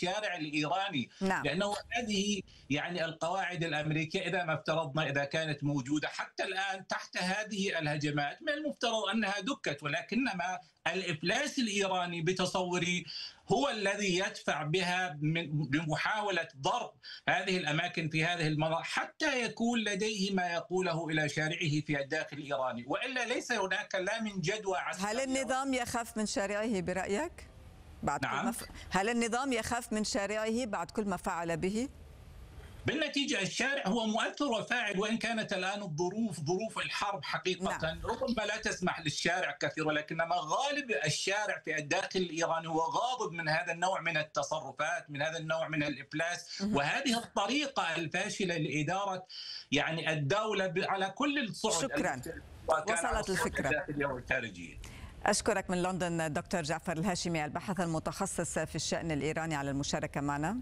الشارع الإيراني، نعم. لأنه هذه يعني القواعد الأمريكية إذا ما افترضنا إذا كانت موجودة حتى الآن تحت هذه الهجمات من المفترض أنها دكت، ولكنما الإفلاس الإيراني بتصوري هو الذي يدفع بها بمحاولة ضرب هذه الأماكن في هذه المناطق حتى يكون لديه ما يقوله إلى شارعه في الداخل الإيراني، وإلا ليس هناك لا من جدوى عسكرية. هل النظام يخاف من شارعه برأيك؟ نعم. هل النظام يخاف من شارعه بعد كل ما فعل به؟ بالنتيجة الشارع هو مؤثر وفاعل، وإن كانت الآن ظروف الحرب حقيقة نعم. ربما لا تسمح للشارع كثير، ولكنما غالب الشارع في الداخل الإيراني هو غاضب من هذا النوع من التصرفات، من هذا النوع من الإفلاس، وهذه الطريقة الفاشلة لإدارة يعني الدولة على كل الصعد. شكرا، وصلت الفكرة. الداخلية والخارجية. أشكرك من لندن دكتور جعفر الهاشمي، الباحث المتخصص في الشأن الإيراني، على المشاركة معنا.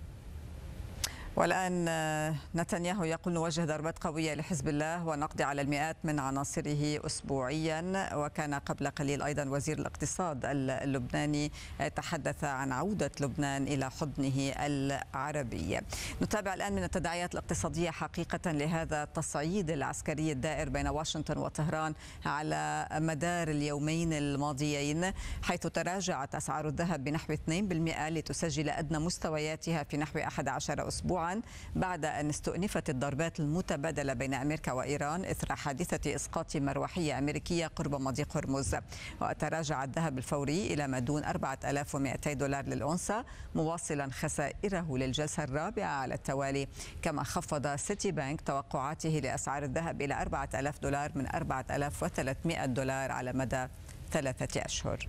والآن نتنياهو يقول نوجه ضربات قوية لحزب الله ونقضي على المئات من عناصره أسبوعيا. وكان قبل قليل أيضا وزير الاقتصاد اللبناني تحدث عن عودة لبنان إلى حضنه العربي. نتابع الآن من التداعيات الاقتصادية حقيقة لهذا التصعيد العسكري الدائر بين واشنطن وطهران على مدار اليومين الماضيين، حيث تراجعت أسعار الذهب بنحو 2% لتسجل أدنى مستوياتها في نحو 11 أسبوعا بعد أن استؤنفت الضربات المتبادلة بين أمريكا وإيران إثر حادثة إسقاط مروحية أمريكية قرب مضيق هرمز. وتراجع الذهب الفوري إلى ما دون 4200 دولار للأونصة، مواصلا خسائره للجلسة الرابعة على التوالي. كما خفض سيتي بانك توقعاته لأسعار الذهب إلى 4000 دولار من 4300 دولار على مدى 3 أشهر.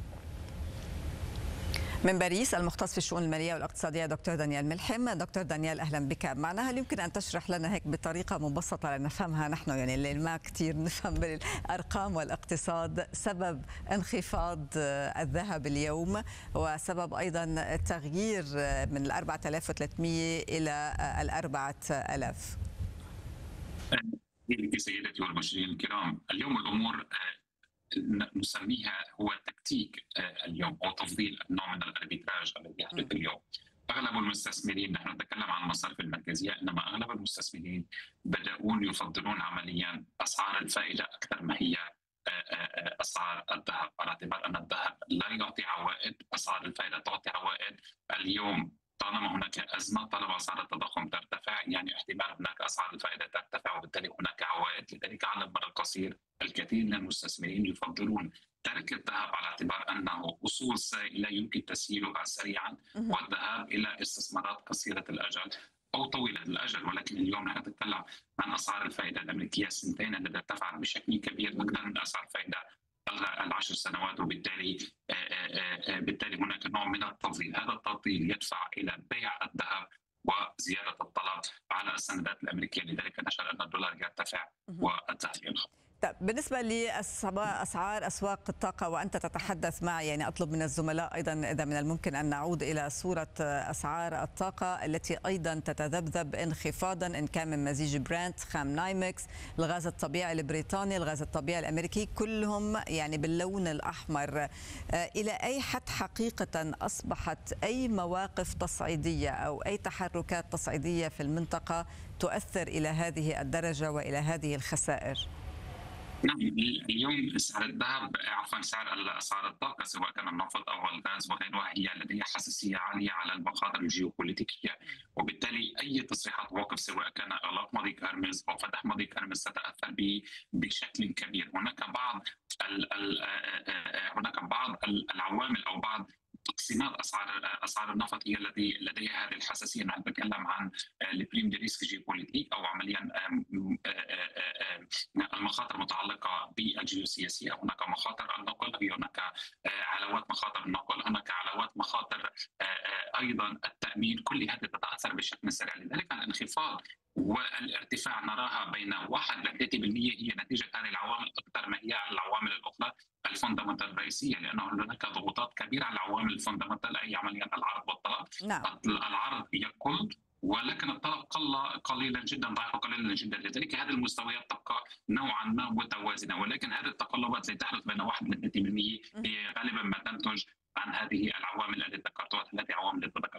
من باريس المختص في الشؤون المالية والاقتصادية دكتور دانيال ملحم. دكتور دانيال، أهلا بك معنا. هل يمكن أن تشرح لنا هيك بطريقة مبسطة لنفهمها نحن، يعني اللي ما كثير نفهم بالأرقام والاقتصاد، سبب انخفاض الذهب اليوم وسبب أيضا التغيير من 4300 إلى 4000؟ سيدتي والمشاهدين الكرام، اليوم الأمور نسميها هو تكتيك اليوم او تفضيل نوع من الاربيتراج الذي يحدث اليوم. اغلب المستثمرين، نحن نتكلم عن المصارف المركزيه، انما اغلب المستثمرين بدأون يفضلون عمليا اسعار الفائده اكثر ما هي اسعار الذهب، على اعتبار ان الذهب لا يعطي عوائد، اسعار الفائده تعطي عوائد. اليوم طالما هناك ازمه، طالما اسعار التضخم ترتفع، يعني احتمال هناك اسعار الفائده ترتفع وبالتالي هناك عوائد. لذلك على المدى القصير الكثير من المستثمرين يفضلون ترك الذهب على اعتبار انه اصول سائله يمكن تسييلها سريعا، والذهاب الى استثمارات قصيره الاجل او طويله الاجل. ولكن اليوم نحن نتكلم عن اسعار الفائده الامريكيه السنتين التي ارتفعت بشكل كبير اكثر من اسعار الفائده ال10 سنوات، وبالتالي هناك نوع من التفضيل. هذا التفضيل يدفع الى بيع الذهب وزياده الطلب على السندات الامريكيه، لذلك نشأ ان الدولار يرتفع والذهب ينخفض. طيب، بالنسبة لأسعار أسواق الطاقة وأنت تتحدث معي، يعني أطلب من الزملاء أيضا إذا من الممكن أن نعود إلى صورة أسعار الطاقة التي أيضا تتذبذب انخفاضا، إن كان من مزيج برنت، خام نايمكس، الغاز الطبيعي البريطاني، الغاز الطبيعي الأمريكي، كلهم يعني باللون الأحمر. إلى أي حد حقيقة أصبحت أي مواقف تصعيدية أو أي تحركات تصعيدية في المنطقة تؤثر إلى هذه الدرجة وإلى هذه الخسائر؟ نعم، اليوم سعر الذهب، عفوا اسعار الطاقه سواء كان النفط او الغاز وغيرها، هي لديها حساسيه عاليه على المخاطر الجيوبوليتيكيه، وبالتالي اي تصريحات وقف سواء كان اغلاق مضيق هرمز او فتح مضيق هرمز ستاثر بشكل كبير. هناك بعض العوامل او بعض تقسيمات اسعار النفط هي التي لديها هذه الحساسيه. نحن نتكلم عن البريم دي ريسك جيوبوليتيك او عمليا المخاطر المتعلقه بالجيوسياسيه. هناك مخاطر النقل، هناك علاوات مخاطر النقل، هناك علاوات مخاطر ايضا التامين، كل هذه تتاثر بشكل سريع. لذلك الانخفاض والارتفاع نراها بين 1 ل 3% هي نتيجه هذه العوامل اكثر ما هي العوامل الاخرى الفوندامنتال الرئيسيه، لانه هناك ضغوطات كبيره على العوامل الفوندامنتال، اي عمليا العرض والطلب. نعم. العرض يقل ولكن الطلب قل قليلا جدا، ضعف قليلا جدا، لذلك هذه المستويات تبقى نوعا ما متوازنه. ولكن هذه التقلبات التي تحدث بين 1 ل 3% هي غالبا ما تنتج عن هذه